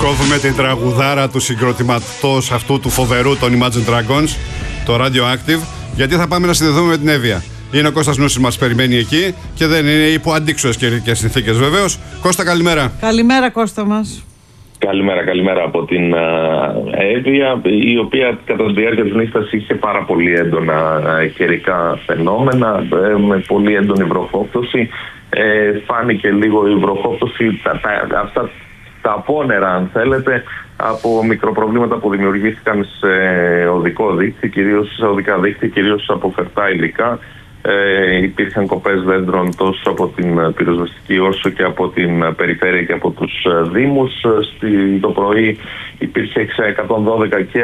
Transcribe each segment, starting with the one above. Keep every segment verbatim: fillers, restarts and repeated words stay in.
Κόβουμε την τραγουδάρα του συγκροτηματός αυτού του φοβερού των Imagine Dragons, το Radioactive, γιατί θα πάμε να συνδεθούμε με την Εύβοια. Είναι ο Κώστας Νούσης, μας περιμένει εκεί και δεν είναι υπό αντίξωες καιρικές συνθήκες βεβαίως. Κώστα, καλημέρα. Καλημέρα, Κώστα μας. Καλημέρα, καλημέρα από την Εύβοια, η οποία κατά τη διάρκεια της νύχτας είχε πάρα πολύ έντονα καιρικά φαινόμενα, με πολύ έντονη βροχόπτωση. Ε, φάνηκε λίγο η βροχόπτωση, τα, τα, αυτά τα απόνερα, αν θέλετε, από μικροπροβλήματα που δημιουργήθηκαν σε οδικό δίκτυο, κυρίως σε οδικά δίκτυα, κυρίως από φερτά υλικά. Ε, υπήρχαν κοπές δέντρων τόσο από την πυροσβεστική όσο και από την περιφέρεια και από τους δήμους. Στη, το πρωί υπήρχε εκατόν δώδεκα και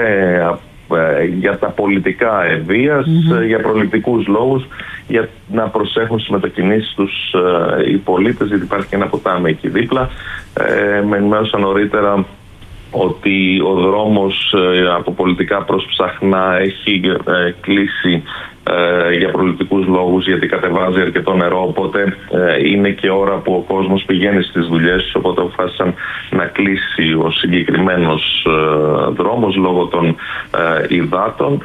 ε, για τα πολιτικά Εβίας, mm-hmm. για προληπτικούς λόγους, για να προσέχουν στις μετακινήσεις τους ε, οι πολίτες, γιατί υπάρχει και ένα ποτάμι εκεί δίπλα. Ε, με ενημέρωσαν νωρίτερα ότι ο δρόμος ε, από πολιτικά προς Ψαχνά έχει ε, κλείσει ε, για προληπτικούς λόγους, γιατί κατεβάζει αρκετό νερό, οπότε ε, είναι και ώρα που ο κόσμος πηγαίνει στις δουλειές τους, οπότε αποφάσισαν να κλείσει ο συγκεκριμένος ε, δρόμος λόγω των ε, υδάτων.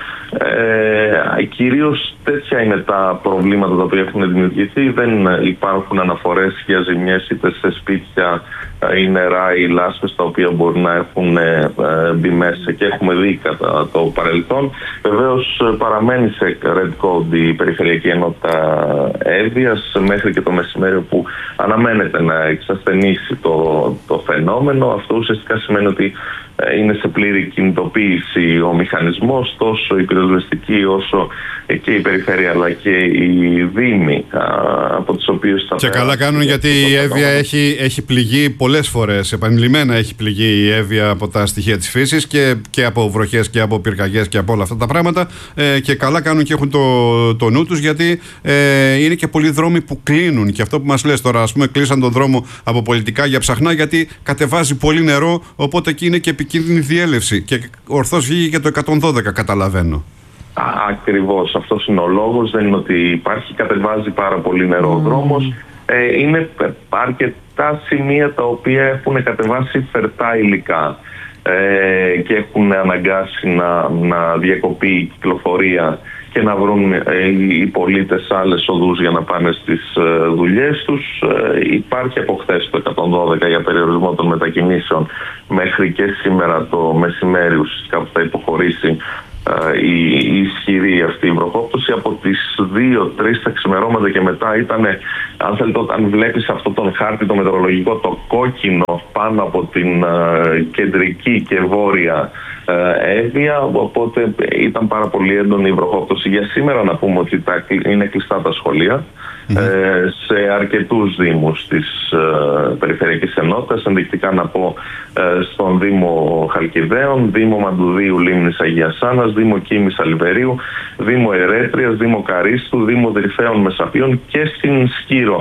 Ε, κυρίως τέτοια είναι τα προβλήματα τα οποία έχουν δημιουργηθεί. Δεν υπάρχουν αναφορές για ζημιές είτε σε σπίτια ή νερά ή λάσπες τα οποία μπορεί να έχουν ε, μπει μέσα και έχουμε δει κατά το παρελθόν. Βεβαίως παραμένει σε Red Code η Περιφερειακή Ενότητα Εύβοιας μέχρι και το μεσημέρι, που αναμένεται να εξασθενήσει το, το φαινόμενο. Αυτό ουσιαστικά σημαίνει ότι είναι σε πλήρη κινητοποίηση ο μηχανισμός, τόσο η πυροσβεστική όσο και η περιφέρεια αλλά και οι δήμοι, από τους οποίους θα... Και καλά κάνουν, γιατί η Εύβοια έχει, έχει πληγεί πολλές φορές, επανειλημμένα έχει πληγεί η Εύβοια από τα στοιχεία της φύσης και, και από βροχές και από πυρκαγιές και από όλα αυτά τα πράγματα, ε, και καλά κάνουν και έχουν το, το νου τους, γιατί ε, είναι και πολλοί δρόμοι που κλείνουν, και αυτό που μας λες τώρα, ας πούμε, κλείσαν τον δρόμο από πολιτικά για Ψαχνά γιατί κατεβάζει πολύ νερό, οπότε εκεί είναι και επικίνδυνη διέλευση, και ορθώς βγήκε και το εκατόν δώδεκα, καταλαβαίνω. Ακριβώς, αυτός είναι ο λόγος. Δεν είναι ότι υπάρχει, κατεβάζει πάρα πολύ νερό ο δρόμος. Ε, είναι αρκετά σημεία τα οποία έχουν κατεβάσει φερτά υλικά ε, και έχουν αναγκάσει να, να διακοπεί η κυκλοφορία και να βρουν ε, οι πολίτες άλλες οδούς για να πάνε στις ε, δουλειές τους. Ε, υπάρχει από χθες το εκατόν δώδεκα για περιορισμό των μετακινήσεων μέχρι και σήμερα το μεσημέρι, ουσιαστικά που θα υποχωρήσει η, η ισχυρή αυτή η βροχόπτωση. Από τις δύο τρεις τα ξημερώματα και μετά ήταν, αν θέλετε, όταν βλέπεις αυτό τον χάρτη το μετεωρολογικό, το κόκκινο πάνω από την uh, κεντρική και βόρεια uh, Εύβοια, οπότε ήταν πάρα πολύ έντονη η βροχόπτωση. Για σήμερα να πούμε ότι τα, είναι κλειστά τα σχολεία mm-hmm. ε, σε αρκετούς δήμους της ε, Περιφερειακής Ενότητας. Ενδεικτικά να πω ε, στον Δήμο Χαλκιδαίων, Δήμο Μαντουδίου Λίμνης Αγίας Άννας, Δήμο Κίμης Αλιβερίου, Δήμο Ερέτριας, Δήμο Καρίστου, Δήμο Δρυφαίων Μεσαπίων και στην Σκύρο.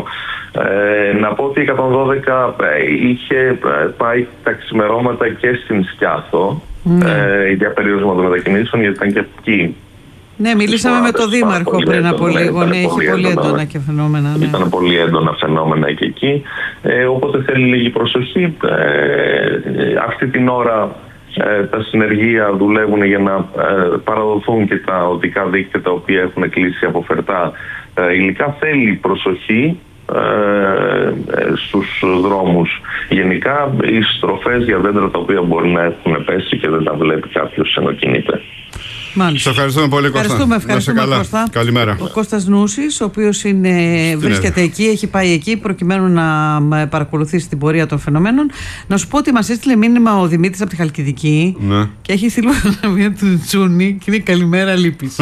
Ε, να πω ότι η εκατόν δώδεκα ε, είχε πάει τα ξημερώματα και στην Σκιάθο mm. ε, για περιορισμό των μετακινήσεων, γιατί ήταν και εκεί. Ναι, μιλήσαμε με τον Δήμαρχο πριν από λίγο. Ναι, έχει πολύ, πολύ έντονα, έντονα και φαινόμενα. Ναι. Ήταν πολύ έντονα φαινόμενα και εκεί. Ε, οπότε θέλει λίγη προσοχή. Ε, αυτή την ώρα ε, τα συνεργεία δουλεύουν για να ε, παραδοθούν και τα οδικά δίκτυα τα οποία έχουν κλείσει από φερτά ε, υλικά. Θέλει προσοχή ε, ε, στους δρόμους. Γενικά οι στροφές για δέντρα τα οποία μπορεί να έχουν πέσει και δεν τα βλέπει κάποιος ενώ κινείται. Μάλιστα. Σε ευχαριστούμε πολύ, Κώστα. Ευχαριστούμε, ευχαριστούμε, καλά. Κώστα. Καλημέρα. Ο Κώστας Νούσης, ο οποίος είναι, βρίσκεται εκεί, έχει πάει εκεί προκειμένου να παρακολουθήσει την πορεία των φαινομένων. Να σου πω ότι μας έστειλε μήνυμα ο Δημήτρης από τη Χαλκιδική, ναι. και έχει στείλει μία του Τσούνη και είναι καλημέρα λύπης.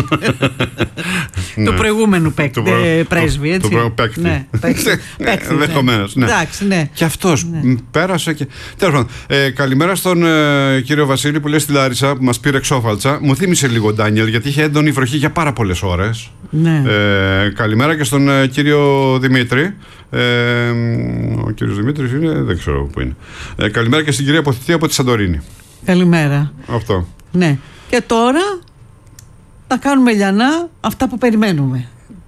Ναι. Το προηγούμενο παίκτη, το προ... πρέσβη, έτσι. Το προηγούμενο παίκτη. Ναι, ενδεχομένως. Ναι. Εντάξει, ναι. Και αυτός ναι. πέρασε και... Τέλος πάντων, ε, καλημέρα στον ε, κύριο Βασίλη που λέει στη Λάρισα, που μας πήρε εξώφαλτσα. Μου θύμισε λίγο ο Ντάνιελ, γιατί είχε έντονη βροχή για πάρα πολλές ώρες. Ναι. Ε, καλημέρα και στον ε, κύριο Δημήτρη. Ε, ο κύριος Δημήτρης είναι, δεν ξέρω πού είναι. Ε, καλημέρα και στην κυρία Αποθητή από τη Σαντορίνη. Καλημέρα. Αυτό. Ναι. Και τώρα θα κάνουμε λιανά αυτά που περιμένουμε.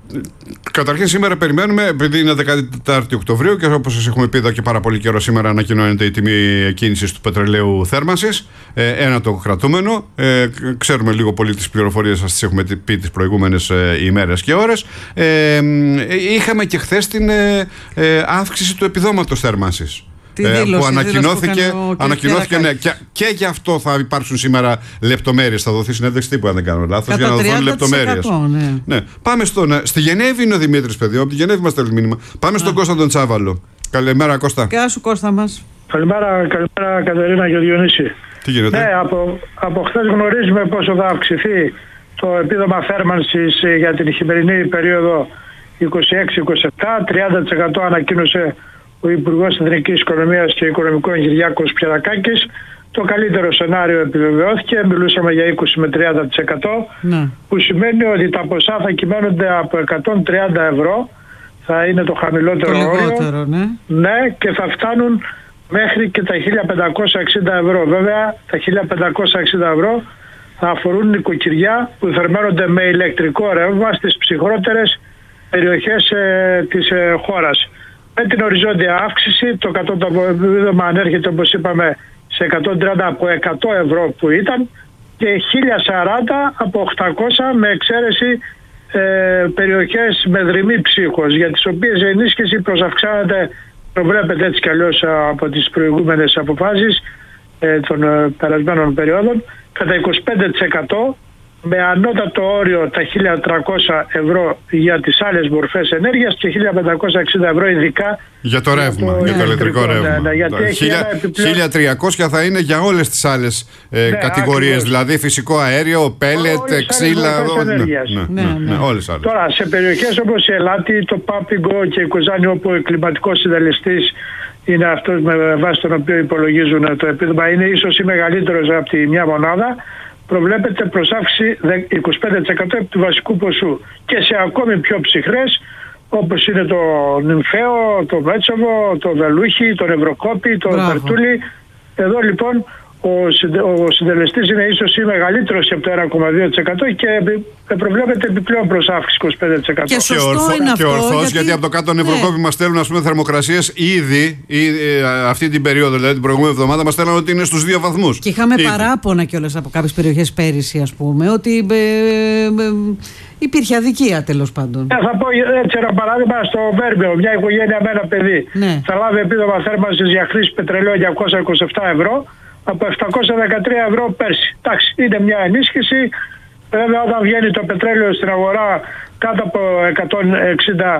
Καταρχήν σήμερα περιμένουμε, επειδή είναι δεκατέσσερις Οκτωβρίου και όπως σας έχουμε πει εδώ και πάρα πολύ καιρό, σήμερα ανακοινώνεται η τιμή κίνησης του πετρελαίου θέρμανσης, ε, ένα το κρατούμενο. Ε, ξέρουμε λίγο πολύ τις πληροφορίες, σας τις έχουμε πει τις προηγούμενες ε, ημέρες και ώρες. Ε, είχαμε και χθες την ε, ε, αύξηση του επιδόματος θέρμανσης. Ε, που ανακοινώθηκε, ανακοινώθηκε ναι, και, και γι' αυτό θα υπάρξουν σήμερα λεπτομέρειες. Θα δοθεί συνέντευξη τύπου, αν δεν κάνω λάθος, για να δοθούν λεπτομέρειες. Ναι. Ναι. Πάμε στον, στη Γενέβη είναι ο Δημήτρης, παιδί. Από τη Γενέβη μας στέλνει μήνυμα. Πάμε στον Κώστα τον Τσάβαλο. Καλημέρα, Κώστα. Γεια σου, Κώστα μας. Καλημέρα, καλημέρα Κατερίνα και Διονύση. Τι γίνεται? Ναι, από, από χθες γνωρίζουμε πόσο θα αυξηθεί το επίδομα θέρμανσης για την χειμερινή περίοδο είκοσι έξι είκοσι επτά. τριάντα τοις εκατό ανακοίνωσε ο Υπουργός Εθνικής Οικονομίας και Οικονομικών Κυριάκος Πιερακάκης. Το καλύτερο σενάριο επιβεβαιώθηκε, μιλούσαμε για είκοσι με τριάντα τοις εκατό, ναι. Που σημαίνει ότι τα ποσά θα κυμαίνονται από εκατόν τριάντα ευρώ, θα είναι το χαμηλότερο το όριο, ναι. Ναι, και θα φτάνουν μέχρι και τα χίλια πεντακόσια εξήντα ευρώ. Βέβαια, τα χίλια πεντακόσια εξήντα ευρώ θα αφορούν νοικοκυριά που θερμαίνονται με ηλεκτρικό ρεύμα στις ψυχρότερες περιοχές ε, της ε, χώρας. Με την οριζόντια αύξηση, το κατώτατο επίδομα ανέρχεται, όπως είπαμε, σε εκατόν τριάντα από εκατό ευρώ που ήταν και χίλια σαράντα από οκτακόσια, με εξαίρεση ε, περιοχές με δρυμή ψύχος, για τις οποίες η ενίσχυση προσαυξάνεται, προβλέπεται έτσι κι αλλιώς από τις προηγούμενες αποφάσεις ε, των ε, περασμένων περιόδων, κατά είκοσι πέντε τοις εκατό, με ανώτατο όριο τα χίλια τριακόσια ευρώ για τις άλλες μορφές ενέργειας και χίλια πεντακόσια εξήντα ευρώ ειδικά για το ρεύμα, για το, για το ηλεκτρικό ρεύμα. Ναι, ναι, γιατί επιπλέον... χίλια τριακόσια θα είναι για όλες τις άλλες ε, ναι, κατηγορίες, ακριβώς. Δηλαδή φυσικό αέριο, πέλετ, ξύλα, ναι, ναι, ναι, ναι, ναι. όλες άλλες. Τώρα, σε περιοχές όπως η Ελάτη, το Πάπιγκο και η Κοζάνη, όπου ο κλιματικός συντελεστής είναι αυτός με βάση τον οποίο υπολογίζουν το επίδομα, είναι ίσως ή μεγαλύτερος από τη μια μονάδα, προβλέπεται προσάυξη είκοσι πέντε τοις εκατό του βασικού ποσού και σε ακόμη πιο ψυχρές, όπως είναι το Νυμφαίο, το Μέτσοβο, το Βελούχι, το Ευρωκόπη, το Περτούλι. Εδώ λοιπόν ο, συντε, ο συντελεστής είναι ίσως ή μεγαλύτερος από το ένα κόμμα δύο τοις εκατό και προβλέπεται επιπλέον προσάυξη είκοσι πέντε τοις εκατό. Και σωστό και ορθό, είναι αυτό, και ορθώς, γιατί... γιατί από το κάτω των Ευρωκόπη ναι. μας στέλνουν, ας πούμε, θερμοκρασίες ήδη, ήδη αυτή την περίοδο, δηλαδή την προηγούμενη εβδομάδα μας στέλνουν ότι είναι στους δύο βαθμούς. Και είχαμε ήδη. παράπονα κιόλας από κάποιες περιοχές πέρυσι, ας πούμε, ότι ε, ε, ε, υπήρχε αδικία, τέλος πάντων. Ε, θα πω έτσι ένα παράδειγμα: στο Βέρμιο, μια οικογένεια με ένα παιδί ναι. θα λάβει επίδομα θέρμανσης για χρήση πετρελαίου διακόσια είκοσι επτά ευρώ από επτακόσια δεκατρία ευρώ πέρσι. Εντάξει, είναι μια ενίσχυση. Βέβαια, όταν βγαίνει το πετρέλαιο στην αγορά κάτω από εκατόν εξήντα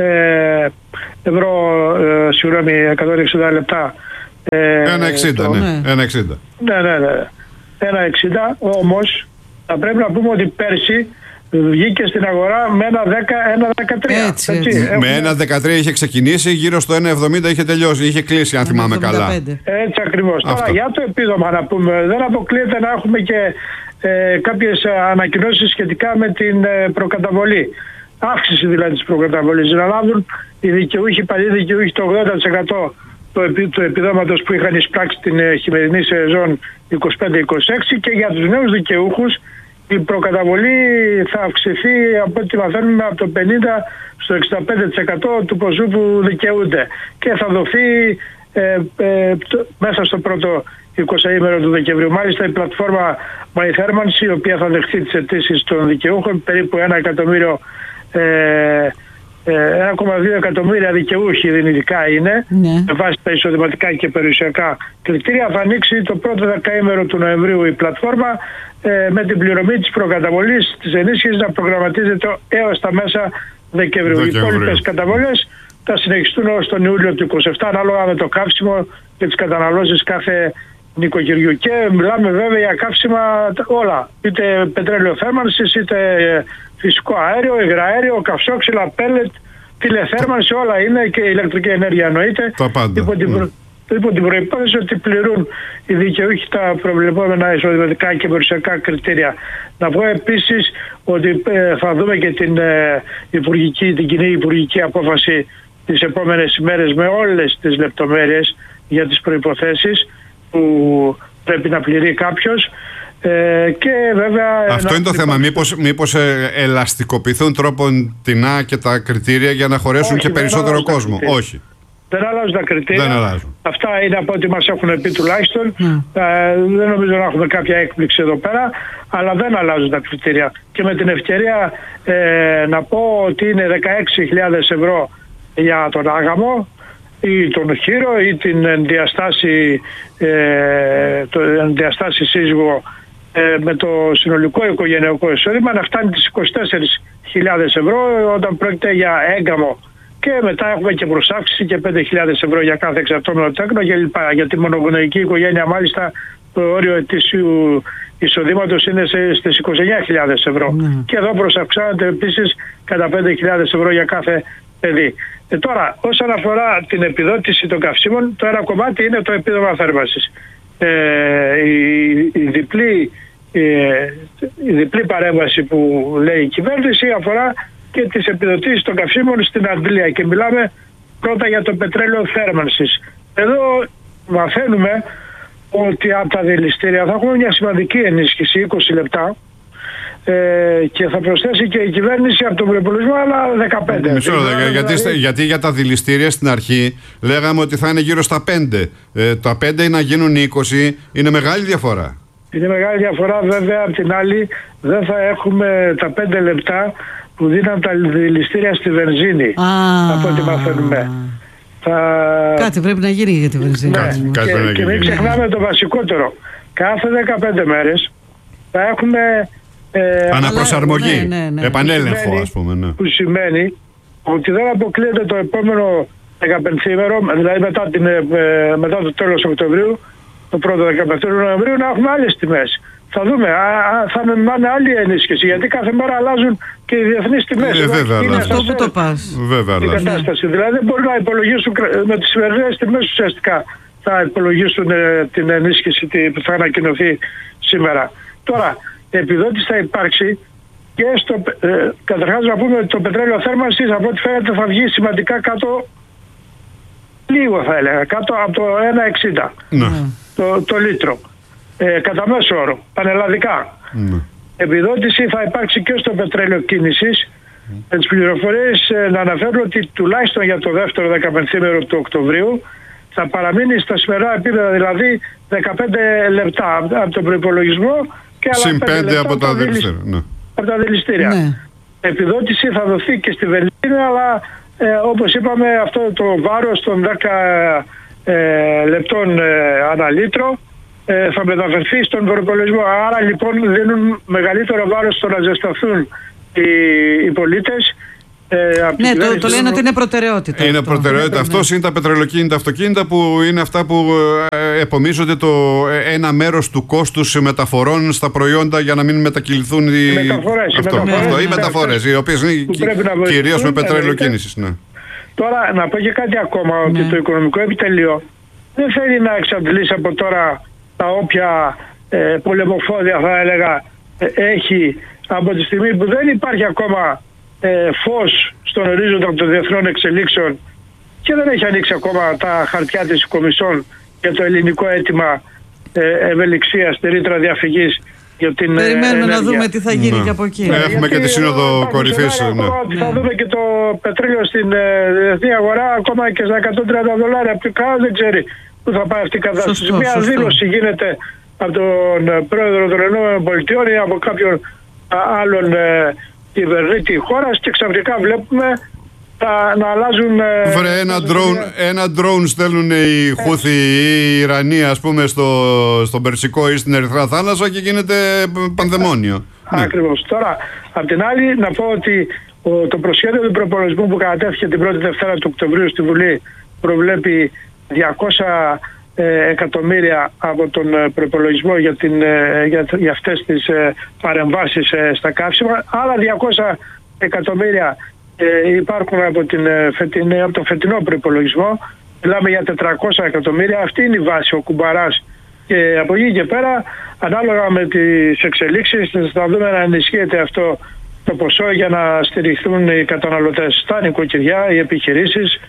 ε, ευρώ, ε, συγγνώμη, εκατόν εξήντα λεπτά. Ε, ένα εξήντα, το, ναι. ένα εξήντα. Ναι, ναι, ναι. ένα εξήντα, όμως θα πρέπει να πούμε ότι πέρσι βγήκε στην αγορά με ένα δέκα, ένα δεκατρία. Έτσι, έτσι. Έτσι. Με ένα δεκατρία είχε ξεκινήσει, γύρω στο ένα εβδομήντα είχε τελειώσει, είχε κλείσει, αν θυμάμαι καλά. Έτσι ακριβώς. Τώρα για το επίδομα να πούμε, δεν αποκλείεται να έχουμε και ε, κάποιες ανακοινώσεις σχετικά με την ε, προκαταβολή. Αύξηση δηλαδή της προκαταβολής. Να λάβουν οι δικαιούχοι, παλιοί δικαιούχοι, το ογδόντα τοις εκατό του επί, επιδόματος που είχαν εισπράξει την ε, χειμερινή σεζόν είκοσι πέντε είκοσι έξι, και για τους νέους δικαιούχους η προκαταβολή θα αυξηθεί από ό,τι μαθαίνουμε από το πενήντα στο εξήντα πέντε τοις εκατό του ποσού που δικαιούνται και θα δοθεί ε, ε, το, μέσα στο πρώτο εικοσαήμερο του Δεκεμβρίου. Μάλιστα η πλατφόρμα MyThermancy, η οποία θα δεχτεί τις αιτήσεις των δικαιούχων, περίπου ένα εκατομμύριο ε, ένα κόμμα δύο εκατομμύρια δικαιούχοι δυνητικά είναι, ναι. με βάση τα εισοδηματικά και περιουσιακά κριτήρια. Θα ανοίξει το πρώτο δεκαήμερο του Νοεμβρίου η πλατφόρμα ε, με την πληρωμή της προκαταβολής της ενίσχυσης να προγραμματίζεται έως τα μέσα Δεκεμβρίου. Οι υπόλοιπες καταβολές θα συνεχιστούν ως τον Ιούλιο του είκοσι επτά, ανάλογα με το καύσιμο και τις καταναλώσεις κάθε νοικοκυριού. Και μιλάμε βέβαια για καύσιμα όλα, είτε πετρέλαιο θέρμανσης, είτε φυσικό αέριο, υγραέριο, καυσόξυλα, πέλετ, τηλεθέρμανση, όλα είναι, και ηλεκτρική ενέργεια εννοείται. Τα πάντα. Υπό την, προ... υπό την προϋπόθεση ότι πληρούν οι δικαιούχοι τα προβλεπόμενα εισοδηματικά και περιουσιακά κριτήρια. Να πω επίσης ότι ε, θα δούμε και την, ε, υπουργική, την κοινή υπουργική απόφαση τις επόμενες ημέρες με όλες τις λεπτομέρειες για τις προϋποθέσεις που πρέπει να πληρεί κάποιος. Ε, και βέβαια, αυτό είναι το θέμα. Μήπως, μήπως ε, ελαστικοποιηθούν τρόπον τεινά και τα κριτήρια για να χωρέσουν όχι, και περισσότερο κόσμο. Όχι. Δεν αλλάζουν τα κριτήρια. Δεν αλλάζουν. Αυτά είναι από ό,τι μας έχουν πει τουλάχιστον. Mm. Ε, δεν νομίζω να έχουμε κάποια έκπληξη εδώ πέρα, αλλά δεν αλλάζουν τα κριτήρια. Και με την ευκαιρία ε, να πω ότι είναι δεκαέξι χιλιάδες ευρώ για τον άγαμο ή τον χείρο ή την ενδιαστάση, ε, το ενδιαστάση σύζυγο ε, με το συνολικό οικογενειακό εισόδημα να φτάνει τις είκοσι τέσσερις χιλιάδες ευρώ όταν πρόκειται για έγκαμο. Και μετά έχουμε και προσάυξηση και πέντε χιλιάδες ευρώ για κάθε εξαρτώμενο τέκνο και λοιπά. Για τη μονογονεϊκή οικογένεια μάλιστα το όριο ετήσιου εισοδήματος είναι στις είκοσι εννέα χιλιάδες ευρώ. Mm. Και εδώ προσαυξάνεται επίσης κατά πέντε χιλιάδες ευρώ για κάθε παιδί. Ε, τώρα, όσον αφορά την επιδότηση των καυσίμων, το ένα κομμάτι είναι το επίδομα θέρμανσης. Ε, η, η, διπλή, ε, η διπλή παρέμβαση που λέει η κυβέρνηση αφορά και τις επιδοτήσεις των καυσίμων στην Αντλία και μιλάμε πρώτα για το πετρέλαιο θέρμανσης. Εδώ μαθαίνουμε ότι από τα δηληστήρια θα έχουμε μια σημαντική ενίσχυση, είκοσι λεπτά, ε, και θα προσθέσει και η κυβέρνηση από τον προϋπολογισμό άλλα δεκαπέντε. Μισό, δηλαδή, γιατί, δηλαδή... γιατί για τα δηληστήρια στην αρχή λέγαμε ότι θα είναι γύρω στα πέντε. Ε, τα πέντε να γίνουν είκοσι είναι μεγάλη διαφορά. Είναι μεγάλη διαφορά, βέβαια. Απ' την άλλη δεν θα έχουμε τα πέντε λεπτά που δίναν τα δηληστήρια στη βενζίνη, ah. από ό,τι μαθαίνουμε. Θα... Κάτι πρέπει να γίνει για τη βενζίνη. Ναι. Κάτι και, να και μην ξεχνάμε το βασικότερο. Κάθε δεκαπέντε μέρες θα έχουμε ε, αναπροσαρμογή, ναι, ναι, ναι. επανέλεγχο, ας πούμε. Ναι. Που σημαίνει ότι δεν αποκλείεται το επόμενο δεκαπενθήμερο, δηλαδή μετά, την, ε, μετά το τέλος Οκτωβρίου, το πρώτο δεκαπέντε Νοεμβρίου, να έχουμε άλλες τιμές. Θα δούμε, α, α, θα είναι άλλη ενίσχυση, γιατί κάθε μέρα αλλάζουν και οι διεθνείς τιμές. Ε, βέβαια, είναι αυτό που το πας. Βέβαια, η κατάσταση. Ναι. Δηλαδή δεν μπορεί να υπολογίσουν με τις σημερινές τιμές ουσιαστικά θα υπολογίσουν ε, την ενίσχυση που θα ανακοινωθεί σήμερα. Τώρα, η επιδότηση θα υπάρξει και στο, ε, καταρχάς να πούμε ότι το πετρέλαιο θέρμανσης από ό,τι φαίνεται θα βγει σημαντικά κάτω, λίγο θα έλεγα, κάτω από το ένα εξήντα ναι. το, το λίτρο. Ε, κατά μέσο όρο, πανελλαδικά. Mm. Επιδότηση θα υπάρξει και στο πετρέλαιο κίνησης. Mm. Με τις πληροφορίες ε, να αναφέρω ότι τουλάχιστον για το δεύτερο δεκαπενθήμερο του Οκτωβρίου θα παραμείνει στα σημερινά επίπεδα, δηλαδή δεκαπέντε λεπτά από τον προϋπολογισμό και άλλα πέντε λεπτά από τα δηληστήρια. Ναι. Από τα δηληστήρια. Ναι. Επιδότηση θα δοθεί και στη βενζίνη, αλλά ε, όπως είπαμε αυτό το βάρος των δέκα ε, λεπτών ε, ανά λίτρο θα μεταφερθεί στον προϋπολογισμό. Άρα λοιπόν δίνουν μεγαλύτερο βάρος στο να ζεσταθούν οι, οι πολίτες. Ε, ναι, το, το λένε ότι είναι προτεραιότητα. Είναι αυτό. προτεραιότητα. Ναι, Αυτός ναι. είναι τα πετρελοκίνητα αυτοκίνητα που είναι αυτά που ε, επομίζονται το ε, ένα μέρος του κόστους μεταφορών στα προϊόντα για να μην μετακυληθούν οι, οι μεταφορές. Αυτό, οι μεταφορές, αυτό, ναι, οι μεταφορές, οι οποίες είναι κυρίως με πετρέλαιο κίνησης. Ναι. Τώρα να πω και κάτι ακόμα, ναι. ότι το οικονομικό επιτελείο δεν θέλει να εξαντλήσει από τώρα τα όποια ε, πολεμοφόδια θα έλεγα ε, έχει από τη στιγμή που δεν υπάρχει ακόμα ε, φως στον ορίζοντα των διεθνών εξελίξεων και δεν έχει ανοίξει ακόμα τα χαρτιά της Κομισιόν για το ελληνικό αίτημα ε, ευελιξίας στη ρήτρα διαφυγής για την περιμένουμε ενέργεια. να δούμε τι θα γίνει, ναι, και από εκεί. Ναι, έχουμε γιατί και τη σύνοδο κορυφής. Ναι. Θα ναι. δούμε και το πετρέλαιο στην ε, διεθνή αγορά ακόμα και στα εκατόν τριάντα δολάρια. Από δεν ξέρει που θα πάει αυτή η κατάσταση. Σωστό, Μια σωστό. δήλωση γίνεται από τον πρόεδρο των ΗΠΑ ή από κάποιον άλλον ε, κυβερνήτη χώρας και ξαφνικά βλέπουμε τα, να αλλάζουν... Ε, Βρε, ένα drone, ένα drone στέλνουν οι Χούθοι ή οι Ιρανοί, ας πούμε, στο, στον Περσικό ή στην Ερυθρά Θάλασσα και γίνεται πανδαιμόνιο. Ακριβώς. Ναι. Τώρα, απ' την άλλη, να πω ότι ο, το προσχέδιο του προπολογισμού που κατατέθηκε την πρώτη Δευτέρα του Οκτωβρίου στη Βουλή προβλέπει διακόσια ε, εκατομμύρια από τον προπολογισμό για, την, ε, για, για αυτές τις ε, παρεμβάσεις ε, στα καύσιμα. Άλλα διακόσια εκατομμύρια ε, υπάρχουν από, την, ε, φετινή, από τον φετινό προπολογισμό. Μιλάμε για τετρακόσια εκατομμύρια. Αυτή είναι η βάση, ο κουμπαράς. Και από εκεί και πέρα, ανάλογα με τις εξελίξεις, θα δούμε να ενισχύεται αυτό το ποσό για να στηριχθούν οι καταναλωτές, τα νοικοκυριά, οι επιχειρήσεις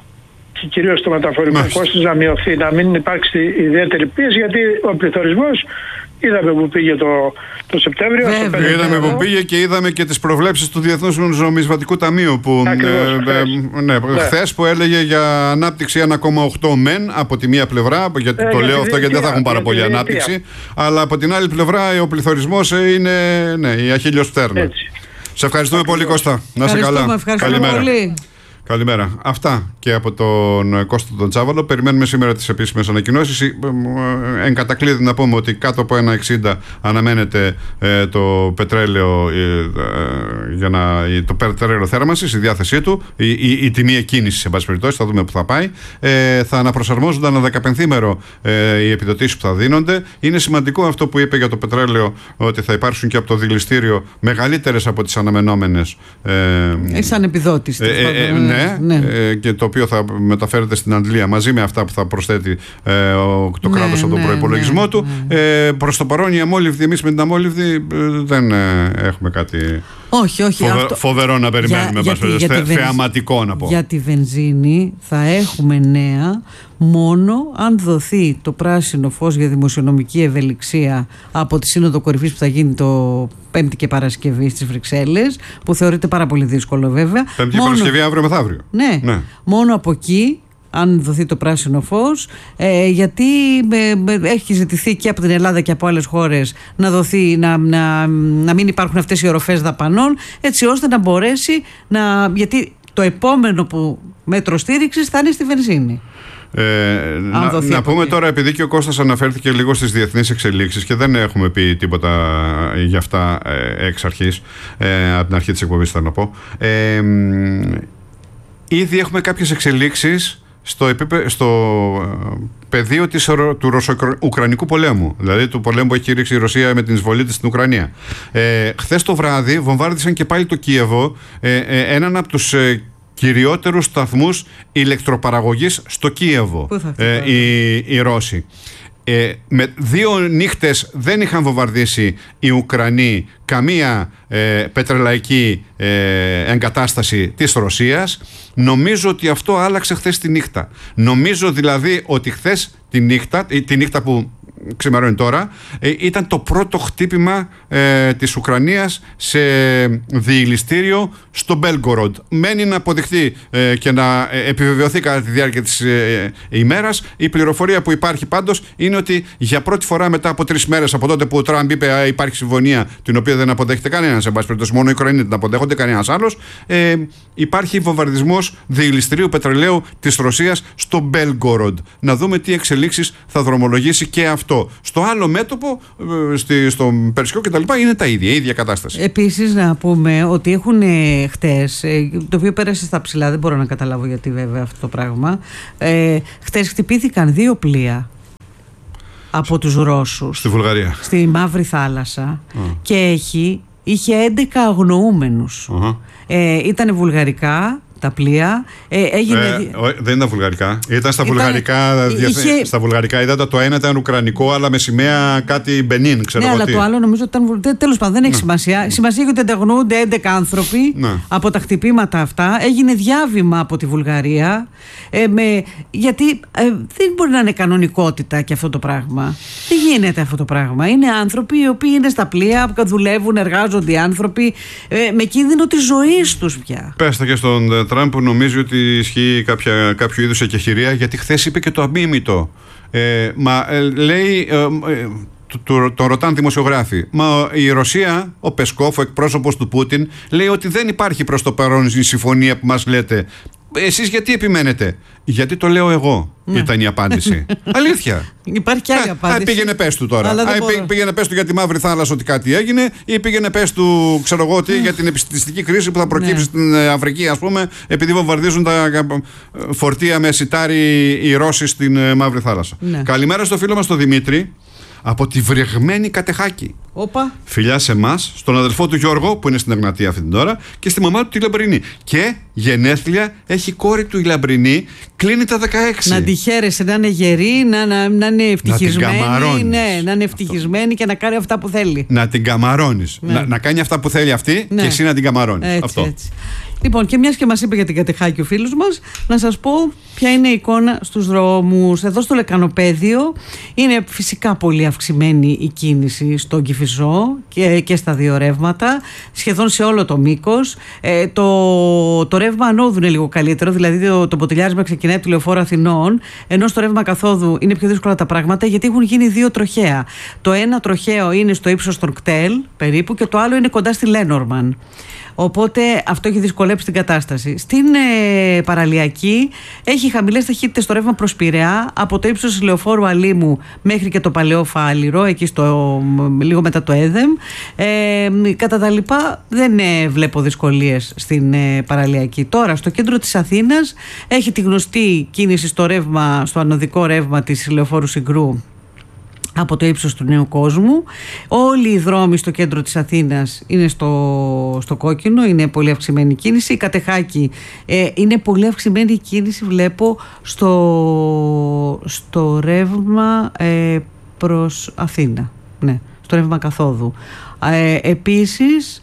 και κυρίως το μεταφορικό κόστος να μειωθεί, να μην υπάρξει ιδιαίτερη πίεση, γιατί ο πληθωρισμός Είδαμε που πήγε το, το Σεπτέμβριο. Βέβαια, είδαμε που πήγε και είδαμε και τις προβλέψεις του Διεθνούς Νομισματικού Ταμείου που Ακριβώς, ε, ε, ναι, ναι. χθες που έλεγε για ανάπτυξη ένα κόμμα οκτώ μεν από τη μία πλευρά, γιατί ε, το λέω αυτό γιατί δεν θα έχουν πάρα πολύ ανάπτυξη, αλλά από την άλλη πλευρά ο πληθωρισμός είναι ναι, η αχίλιος πτέρνα. Σε ευχαριστούμε πολύ, Κώστα. Να είσαι καλά. Καλημέρα. Πολύ. Καλημέρα. Αυτά και από τον Κώστα τον Τσάβαλο. Περιμένουμε σήμερα τις επίσημες ανακοινώσεις. Εν κατακλείδη να πούμε ότι κάτω από ένα εξήντα αναμένεται ε, το πετρέλαιο ε, ε, για να, το πετρέλαιο θέρμανσης, η διάθεσή του, η, η, η τιμή εκκίνησης, σε πάση περιπτώσει, θα δούμε που θα πάει. Ε, θα αναπροσαρμόζονται ανά δεκαπενθήμερο ε, οι επιδοτήσεις που θα δίνονται. Είναι σημαντικό αυτό που είπε για το πετρέλαιο, ότι θα υπάρξουν και από το δηληστήριο μεγαλύτερες από τις αναμενόμενες. Ε, σαν επιδότηση. Ε, ε, ε, ναι. Ναι. Ε, και το οποίο θα μεταφέρεται στην Αντλία μαζί με αυτά που θα προσθέτει ε, ο, το ναι, κράτος από τον ναι, προϋπολογισμό ναι, του. Ναι. Ε, προς το παρόν η αμόλυβδη, εμείς με την αμόλυβδη ε, δεν ε, έχουμε κάτι όχι, όχι, φοβε, αυτό... φοβερό να περιμένουμε. Για, γιατί, θε, βενζ... θεαματικό να πω. Για τη βενζίνη θα έχουμε νέα μόνο αν δοθεί το πράσινο φως για δημοσιονομική ευελιξία από τη Σύνοδο Κορυφής που θα γίνει το Πέμπτη και Παρασκευή στις Βρυξέλλες, που θεωρείται πάρα πολύ δύσκολο βέβαια. Πέμπτη μόνο... και Παρασκευή αύριο μεθαύριο. Ναι, ναι, μόνο από εκεί αν δοθεί το πράσινο φως, ε, γιατί ε, ε, έχει ζητηθεί και από την Ελλάδα και από άλλες χώρες να δοθεί, να, να, να μην υπάρχουν αυτές οι οροφές δαπανών, έτσι ώστε να μπορέσει να, γιατί το επόμενο που μέτρο στήριξης θα είναι στη βενζίνη. Ε, να να πούμε τώρα, επειδή και ο Κώστας αναφέρθηκε λίγο στις διεθνείς εξελίξεις και δεν έχουμε πει τίποτα για αυτά ε, εξ αρχής, ε, από την αρχή της εκπομπής θέλω να πω, ε, ήδη έχουμε κάποιες εξελίξεις στο, επίπε, στο πεδίο της, του ρωσο-ουκρανικού πολέμου, δηλαδή του πολέμου που έχει ρίξει η Ρωσία με την εισβολή της στην Ουκρανία. Ε, χθες το βράδυ βομβάρδισαν και πάλι το Κίεβο, ε, ε, έναν από τους ε, κυριότερους σταθμούς ηλεκτροπαραγωγής στο Κίεβο, ε, οι, οι Ρώσοι. Ε, με δύο νύχτες δεν είχαν βομβαρδίσει οι Ουκρανοί καμία ε, πετρελαϊκή ε, εγκατάσταση της Ρωσίας. Νομίζω ότι αυτό άλλαξε χθες τη νύχτα. Νομίζω δηλαδή ότι χθες τη νύχτα, τη νύχτα που ξημερώνει τώρα, ε, ήταν το πρώτο χτύπημα ε, της Ουκρανίας σε διηλιστήριο στο Μπέλγκοροντ. Μένει να αποδειχθεί ε, και να ε, επιβεβαιωθεί κατά τη διάρκεια της ε, ε, ημέρας. Η πληροφορία που υπάρχει πάντως είναι ότι για πρώτη φορά μετά από τρεις μέρες από τότε που ο Τραμπ είπε ε, υπάρχει συμφωνία την οποία δεν αποδέχεται κανένας, εν πάση περιπτώσει μόνο οι Ουκρανοί την αποδέχονται, κανένας άλλος, ε, υπάρχει βομβαρδισμός διηλιστηρίου πετρελαίου της Ρωσίας στο Μπέλγκοροντ. Να δούμε τι εξελίξεις θα δρομολογήσει και αυτό. Στο άλλο μέτωπο, στη, στον Περσικό κτλ. Είναι τα ίδια, η ίδια κατάσταση. Επίσης, να πούμε ότι έχουν χτες, το οποίο πέρασε στα ψηλά, δεν μπορώ να καταλάβω γιατί βέβαια αυτό το πράγμα. Ε, χτες χτυπήθηκαν δύο πλοία από τους Ρώσους. Στη Βουλγαρία. Στη Μαύρη Θάλασσα. Uh. Και έχει, είχε έντεκα αγνοούμενους. Uh-huh. Ε, ήτανε βουλγαρικά τα πλοία. Ε, έγινε... ε, δεν ήταν βουλγαρικά. Ήταν στα, ήταν... Βουλγαρικά, είχε... στα βουλγαρικά. Είδατε το ένα ήταν ουκρανικό, αλλά με σημαία κάτι Μπενίν. Ξέρω ναι, εγώ αλλά τι. το άλλο νομίζω ότι ήταν. Τέλος πάντων, δεν έχει ναι. σημασία. Η σημασία έχει ότι ανταγωνούνται έντεκα άνθρωποι ναι. από τα χτυπήματα αυτά. Έγινε διάβημα από τη Βουλγαρία. Ε, με... Γιατί ε, δεν μπορεί να είναι κανονικότητα και αυτό το πράγμα. Δεν γίνεται αυτό το πράγμα. Είναι άνθρωποι οι οποίοι είναι στα πλοία, που δουλεύουν, εργάζονται οι άνθρωποι ε, με κίνδυνο τη ζωή του πια. Πέστε και στον Τραμπ που νομίζει ότι ισχύει κάποια, κάποιο είδους εκεχηρία, γιατί χθες είπε και το αμίμητο. Ε, μα ε, λέει, ε, ε, το, το ρωτάνε δημοσιογράφοι, μα η Ρωσία, ο Πεσκόφ, ο εκπρόσωπος του Πούτιν, λέει ότι δεν υπάρχει προς το παρόν η συμφωνία που μας λέτε. Εσείς γιατί επιμένετε? Γιατί το λέω εγώ, ναι. ήταν η απάντηση. Αλήθεια. Υπάρχει και άλλη απάντηση. Α, πήγαινε πες του τώρα. Α, πήγαινε, πήγαινε πες του για τη Μαύρη Θάλασσα ότι κάτι έγινε, ή πήγαινε πες του, ξέρω εγώ τι, για την επιστημιστική κρίση που θα προκύψει ναι. στην Αφρική, ας πούμε, επειδή βομβαρδίζουν τα φορτία με σιτάρι οι Ρώσοι στην Μαύρη Θάλασσα. Ναι. Καλημέρα στο φίλο μας τον Δημήτρη από τη βρεγμένη Κατεχάκη. Όπα. Φιλιά σε εμάς, στον αδελφό του Γιώργο που είναι στην Εγνατία αυτή την ώρα και στη μαμά του τη Λαμπρινή. Και γενέθλια έχει κόρη του η Λαμπρινή, κλείνει τα δεκαέξι. Να τη χαίρεσαι, να είναι γερή, να, να, να είναι ευτυχισμένη. Να ναι, να είναι ευτυχισμένη αυτό. Και να κάνει αυτά που θέλει. Να την καμαρώνεις. Ναι. Να, να κάνει αυτά που θέλει αυτή ναι. και εσύ να την καμαρώνεις. Έτσι, αυτό. Έτσι. Λοιπόν, και μιας και μας είπε για την Κατεχάκη ο φίλος μας, να σας πω ποια είναι η εικόνα στους δρόμους. Εδώ στο Λεκανοπαίδιο είναι φυσικά πολύ αυξημένη η κίνηση στον Κηφισό και, και στα δύο ρεύματα, σχεδόν σε όλο το μήκος. Ε, το, το ρεύμα ανόδου είναι λίγο καλύτερο, δηλαδή το, το ποτηλιάρισμα ξεκινάει από τη Λεωφόρο Αθηνών, ενώ στο ρεύμα καθόδου είναι πιο δύσκολα τα πράγματα, γιατί έχουν γίνει δύο τροχαία. Το ένα τροχαίο είναι στο ύψος των κτέλ περίπου και το άλλο είναι κοντά στη Λένορμαν. Οπότε αυτό έχει δυσκολέψει την κατάσταση. Στην ε, παραλιακή έχει χαμηλές ταχύτητες στο ρεύμα προς Πειραιά, από το ύψος της Λεωφόρου Αλήμου μέχρι και το Παλαιό Φάληρο, εκεί στο, λίγο μετά το Έδεμ. Ε, κατά τα λοιπά δεν ε, βλέπω δυσκολίες στην ε, παραλιακή. Τώρα στο κέντρο της Αθήνας έχει τη γνωστή κίνηση στο, ρεύμα, στο ανωδικό ρεύμα της Λεωφόρου Συγκρού, από το ύψος του Νέου Κόσμου. Όλοι οι δρόμοι στο κέντρο της Αθήνας είναι στο, στο κόκκινο, είναι πολύ αυξημένη κίνηση. Η Κατεχάκη ε, είναι πολύ αυξημένη κίνηση, βλέπω στο, στο ρεύμα ε, προς Αθήνα, ναι, στο ρεύμα καθόδου. Ε, επίσης,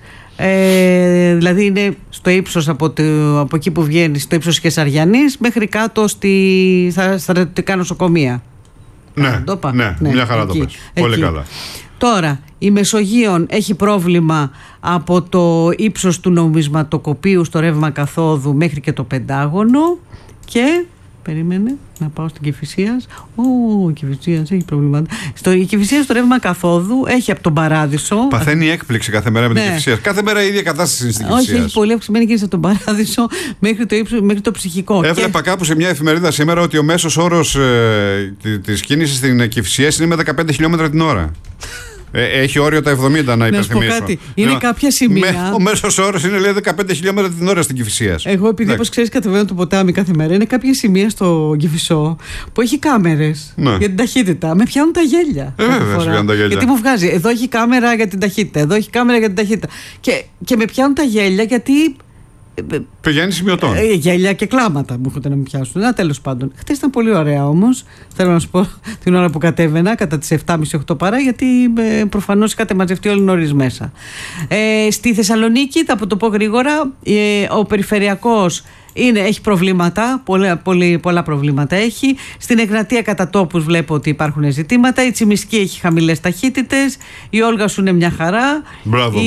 Ε, δηλαδή είναι στο ύψος από, το, από εκεί που βγαίνει, στο ύψος Κεσαριανής μέχρι κάτω στη, στα στρατιωτικά νοσοκομεία. Ναι, ναι, ναι, μια χαρά εκεί, το πες. Πολύ εκεί. καλά. Τώρα, η Μεσογείων έχει πρόβλημα από το ύψος του νομισματοκοπείου στο ρεύμα καθόδου μέχρι και το Πεντάγωνο και... Περίμενε να πάω στην Κηφισίας. Ω, η Κηφισίας έχει προβλήματα. Στο, η Κηφισίας στο ρεύμα καθόδου έχει από τον Παράδεισο. Παθαίνει έκπληξη κάθε μέρα με ναι. την Κηφισίας. Κάθε μέρα η ίδια κατάσταση είναι στην Κηφισίας. Όχι, έχει πολύ αυξημένη κίνηση από τον Παράδεισο μέχρι το, ύψο, μέχρι το ψυχικό. Έβλεπα και... κάπου σε μια εφημερίδα σήμερα ότι ο μέσος όρος ε, της κίνησης στην Κηφισίας είναι με δεκαπέντε χιλιόμετρα την ώρα. Έχει όριο τα εβδομήντα να υπενθυμίσω. Να σου πω κάτι. Είναι ναι. κάποια σημεία. Με, ο μέσος όρος είναι λέει δεκαπέντε χιλιόμετρα την ώρα στην Κηφισίας. Εγώ, επειδή όπως ξέρεις, κατεβαίνω το ποτάμι κάθε μέρα, είναι κάποια σημεία στο Κηφισό που έχει κάμερες ναι. για την ταχύτητα. Με πιάνουν τα γέλια. Ε, βέβαια, πιάνουν τα γέλια. Γιατί μου βγάζει. Εδώ έχει κάμερα για την ταχύτητα. Εδώ έχει κάμερα για την ταχύτητα. Και, και με πιάνουν τα γέλια γιατί. Πηγαίνει σημειωτών. Ε, γέλια και κλάματα μου έρχονται να με πιάσουν. Να, τέλος πάντων. Χθες ήταν πολύ ωραία όμως. Θέλω να σου πω την ώρα που κατέβαινα, κατά τις επτά και μισή οκτώ παρά, γιατί ε, προφανώς είχατε μαζευτεί όλοι νωρίς μέσα. Ε, στη Θεσσαλονίκη, θα το πω γρήγορα, ε, ο περιφερειακός είναι, έχει προβλήματα, πολλά, πολύ, πολλά προβλήματα έχει. Στην Εγνατία κατά τόπους βλέπω ότι υπάρχουν ζητήματα. Η Τσιμισκή έχει χαμηλές ταχύτητες. Η Όλγα σου είναι μια χαρά. Μπράβο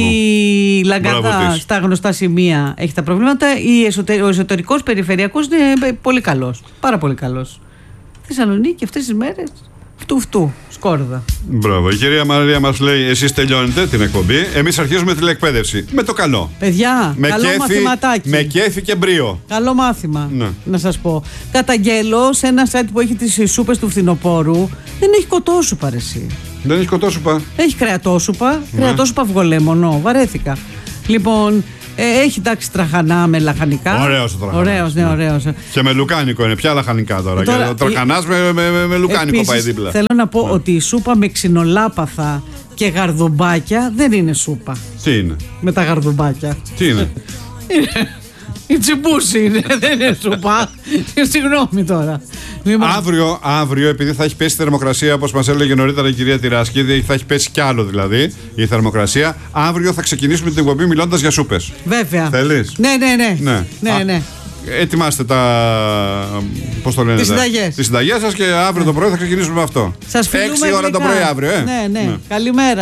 η Λαγκαδά στα γνωστά σημεία έχει τα προβλήματα. Η εσωτε, ο εσωτερικός περιφερειακός είναι πολύ καλός. Πάρα πολύ καλός. Θεσσαλονίκη αυτές τις μέρες φτού φτού, σκόρδα. Μπράβο. Η κυρία Μαρία μας λέει: εσείς τελειώνετε την εκπομπή. Εμείς αρχίζουμε τηλεκπαίδευση. Με το καλό. Παιδιά, με καλό κέφι, μαθηματάκι. Με κέφι και μπρίο. Καλό μάθημα. Ναι. Να σας πω. Καταγγέλω σε ένα site που έχει τις σούπες του φθινοπόρου. Δεν έχει κοτόσουπα, ρε εσύ. Δεν έχει κοτόσουπα. Έχει κρεατόσουπα. Ναι. Κρεατόσουπα αυγολέμονο. Βαρέθηκα. Λοιπόν. Ε, έχει εντάξει τραχανά με λαχανικά. Ωραίος ο τραχανάς. Ωραίος, ναι, ωραίος. Και με λουκάνικο είναι. Ποια λαχανικά τώρα. τώρα και ο τραχανάς η... με, με, με λουκάνικο επίσης, πάει δίπλα. Θέλω να πω ναι. ότι η σούπα με ξινολάπαθα και γαρδομπάκια δεν είναι σούπα. Τι είναι? Με τα γαρδομπάκια. Τι είναι? Η τσιμπούση είναι, δεν είναι σούπα. Συγγνώμη τώρα. Αύριο, αύριο, επειδή θα έχει πέσει η θερμοκρασία, όπως μας έλεγε νωρίτερα η κυρία Τυράσκη, θα έχει πέσει κι άλλο δηλαδή η θερμοκρασία. Αύριο θα ξεκινήσουμε την εκπομπή μιλώντας για σούπες. Βέβαια. Θέλεις? Ναι, ναι, ναι. ναι. ναι, ναι. Ετοιμάστε τα. Πώς το λένε, τις συνταγές. Τις συνταγές σας και αύριο ναι. το πρωί θα ξεκινήσουμε με αυτό. Σας φιλούμε έξι ώρα το πρωί αύριο, ε. Ναι, ναι. ναι. Καλημέρα.